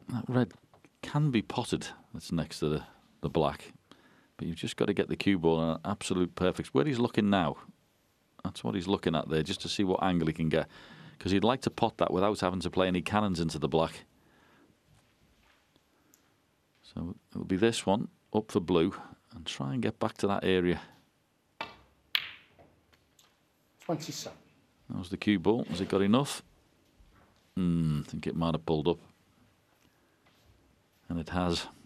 That red can be potted. That's next to the black. But you've just got to get the cue ball in an absolute perfect. Where he's looking now, that's what he's looking at there, just to see what angle he can get. Because he'd like to pot that without having to play any cannons into the black. So it'll be this one, up for blue, and try and get back to that area. 27. That was the cue ball. Has it got enough? I think it might have pulled up. And it has.